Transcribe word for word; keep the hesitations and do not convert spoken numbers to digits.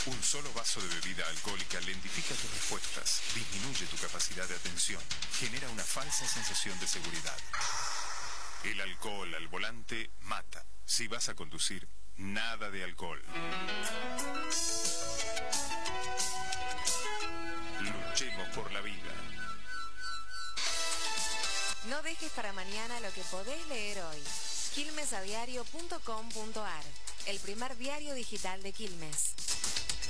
Un solo vaso de bebida alcohólica lentifica tus respuestas, disminuye tu capacidad de atención, genera una falsa sensación de seguridad. El alcohol al volante mata. Si vas a conducir, nada de alcohol. Luchemos por la vida. No dejes para mañana lo que podés leer hoy. quilmes a diario punto com punto ar, el primer diario digital de Quilmes.